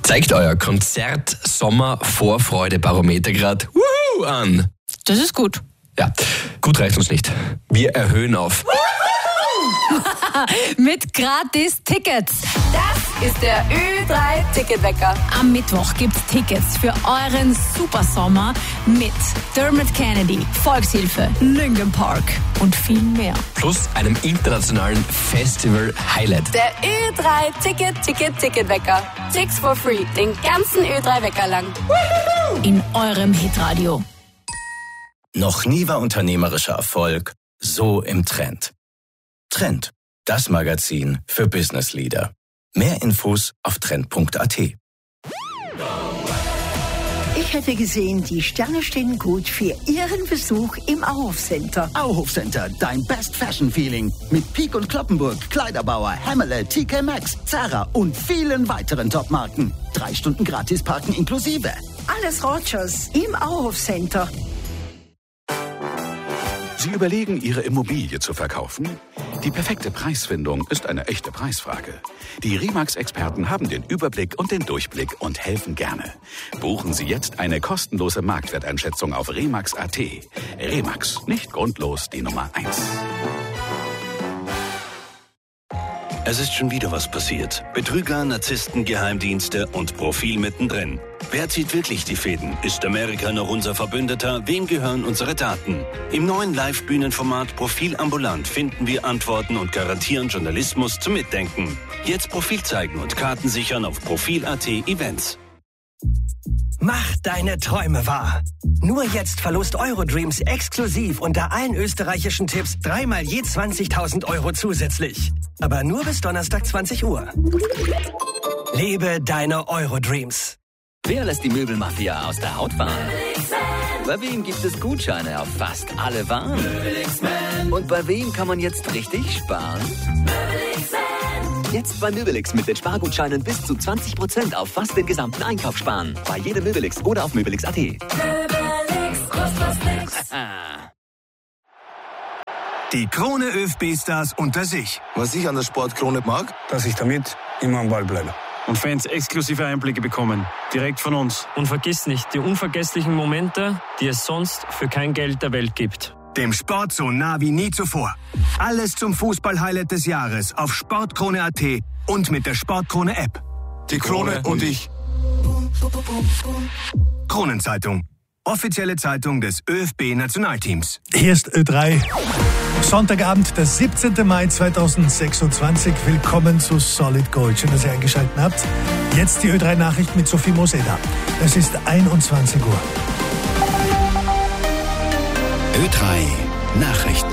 Zeigt euer Konzert-Sommer-Vorfreude-Barometer gerade an. Das ist gut. Ja, gut reicht uns nicht. Wir erhöhen auf. Mit gratis Tickets. Das ist der Ö3-Ticketwecker. Am Mittwoch gibt's Tickets für euren Supersommer mit Dermot Kennedy, Volkshilfe, Linkin Park und viel mehr. Plus einem internationalen Festival-Highlight. Der Ö3-Ticketwecker. Tickets for free. Den ganzen Ö3-Wecker lang. In eurem Hitradio. Noch nie war unternehmerischer Erfolg so im Trend. Trend, das Magazin für Business Leader. Mehr Infos auf trend.at. Ich hätte gesehen, die Sterne stehen gut für Ihren Besuch im Auhof Center. Auhof Center, dein Best Fashion Feeling. Mit Peek und Kloppenburg, Kleiderbauer, Hemmele, TK Maxx, Zara und vielen weiteren Top-Marken. 3 Stunden gratis parken inklusive. Alles Rogers im Auhof Center. Sie überlegen, Ihre Immobilie zu verkaufen? Die perfekte Preisfindung ist eine echte Preisfrage. Die RE/MAX-Experten haben den Überblick und den Durchblick und helfen gerne. Buchen Sie jetzt eine kostenlose Marktwerteinschätzung auf RE/MAX.at. RE/MAX, nicht grundlos die Nummer 1. Es ist schon wieder was passiert. Betrüger, Narzissten, Geheimdienste und Profil mittendrin. Wer zieht wirklich die Fäden? Ist Amerika noch unser Verbündeter? Wem gehören unsere Daten? Im neuen Live-Bühnenformat Profil ambulant finden wir Antworten und garantieren Journalismus zum Mitdenken. Jetzt Profil zeigen und Karten sichern auf Profil.at Events. Mach deine Träume wahr. Nur jetzt Verlust Eurodreams exklusiv unter allen österreichischen Tipps 3-mal je 20.000 Euro zusätzlich. Aber nur bis Donnerstag 20 Uhr. Lebe deine Eurodreams. Wer lässt die Möbelmafia aus der Haut fahren? Bei wem gibt es Gutscheine auf fast alle Waren? Und bei wem kann man jetzt richtig sparen? Jetzt bei Möbelix mit den Spargutscheinen bis zu 20% auf fast den gesamten Einkauf sparen. Bei jedem Möbelix oder auf Möbelix.at. Die Krone ÖFB-Stars unter sich. Was ich an der Sportkrone mag? Dass ich damit immer am Ball bleibe. Und Fans exklusive Einblicke bekommen. Direkt von uns. Und vergiss nicht die unvergesslichen Momente, die es sonst für kein Geld der Welt gibt. Dem Sport so nah wie nie zuvor. Alles zum Fußball-Highlight des Jahres auf Sportkrone.at und mit der Sportkrone-App. Die Krone und ich. Kronenzeitung. Offizielle Zeitung des ÖFB-Nationalteams. Hier ist Ö3. Sonntagabend, der 17. Mai 2026. Willkommen zu Solid Gold. Schön, dass ihr eingeschaltet habt. Jetzt die Ö3-Nachricht mit Sophie Moseda. Es ist 21 Uhr. Ö3 Nachrichten.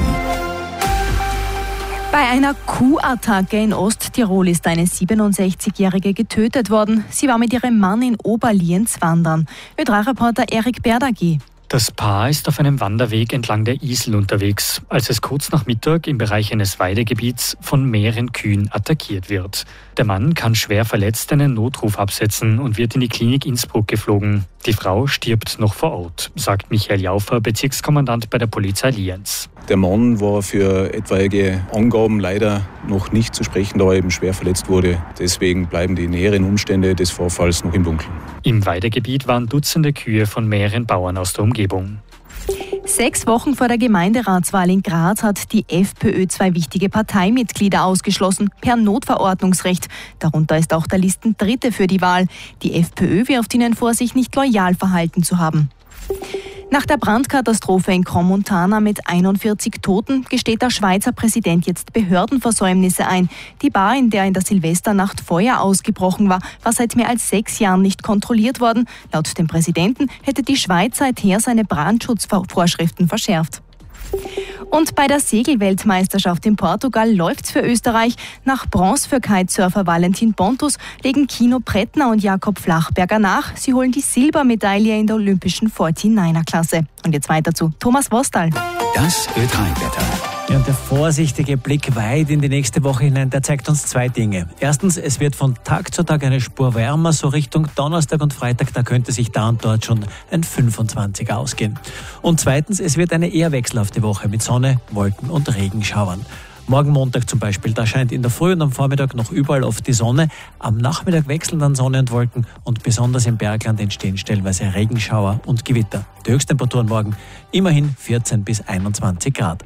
Bei einer Kuhattacke in Osttirol ist eine 67-Jährige getötet worden. Sie war mit ihrem Mann in Oberlienz wandern. Ö3-Reporter Erik Berdagi. Das Paar ist auf einem Wanderweg entlang der Isel unterwegs, als es kurz nach Mittag im Bereich eines Weidegebiets von mehreren Kühen attackiert wird. Der Mann kann schwer verletzt einen Notruf absetzen und wird in die Klinik Innsbruck geflogen. Die Frau stirbt noch vor Ort, sagt Michael Jaufer, Bezirkskommandant bei der Polizei Lienz. Der Mann war für etwaige Angaben leider noch nicht zu sprechen, da er eben schwer verletzt wurde. Deswegen bleiben die näheren Umstände des Vorfalls noch im Dunkeln. Im Weidegebiet waren Dutzende Kühe von mehreren Bauern aus der Umgebung. 6 Wochen vor der Gemeinderatswahl in Graz hat die FPÖ 2 wichtige Parteimitglieder ausgeschlossen, per Notverordnungsrecht. Darunter ist auch der Listendritte für die Wahl. Die FPÖ wirft ihnen vor, sich nicht loyal verhalten zu haben. Nach der Brandkatastrophe in Crans-Montana mit 41 Toten gesteht der Schweizer Präsident jetzt Behördenversäumnisse ein. Die Bar, in der in der Silvesternacht Feuer ausgebrochen war seit mehr als 6 Jahren nicht kontrolliert worden. Laut dem Präsidenten hätte die Schweiz seither seine Brandschutzvorschriften verschärft. Und bei der Segelweltmeisterschaft in Portugal läuft's für Österreich. Nach Bronze für Kitesurfer Valentin Pontus legen Kino Brettner und Jakob Flachberger nach. Sie holen die Silbermedaille in der olympischen 49er-Klasse. Und jetzt weiter zu Thomas Wostal. Das Ö3-Wetter. Ja, und der vorsichtige Blick weit in die nächste Woche hinein, der zeigt uns 2 Dinge. Erstens, es wird von Tag zu Tag eine Spur wärmer, so Richtung Donnerstag und Freitag, da könnte sich da und dort schon ein 25er ausgehen. Und zweitens, es wird eine eher wechselhafte Woche mit Sonne, Wolken und Regenschauern. Morgen Montag zum Beispiel, da scheint in der Früh und am Vormittag noch überall oft die Sonne. Am Nachmittag wechseln dann Sonne und Wolken und besonders im Bergland entstehen stellenweise Regenschauer und Gewitter. Die Höchsttemperaturen morgen immerhin 14 bis 21 Grad.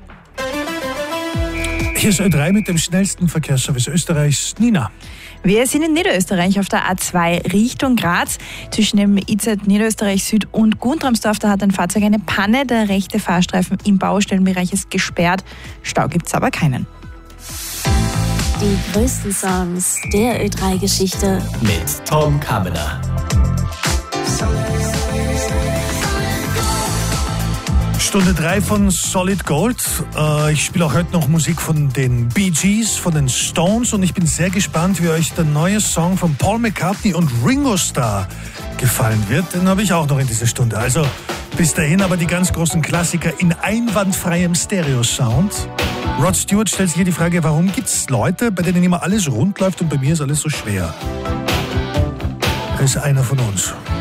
Hier ist Ö3 mit dem schnellsten Verkehrsservice Österreichs. Nina. Wir sind in Niederösterreich auf der A2 Richtung Graz. Zwischen dem IZ Niederösterreich Süd und Guntramsdorf, da hat ein Fahrzeug eine Panne. Der rechte Fahrstreifen im Baustellenbereich ist gesperrt. Stau gibt es aber keinen. Die größten Songs der Ö3-Geschichte mit Tom Kammener. Stunde 3 von Solid Gold. Ich spiele auch heute noch Musik von den Bee Gees, von den Stones und ich bin sehr gespannt, wie euch der neue Song von Paul McCartney und Ringo Starr gefallen wird. Den habe ich auch noch in dieser Stunde. Also bis dahin aber die ganz großen Klassiker in einwandfreiem Stereo-Sound. Rod Stewart stellt sich hier die Frage, warum gibt es Leute, bei denen immer alles rund läuft und bei mir ist alles so schwer? Er ist einer von uns.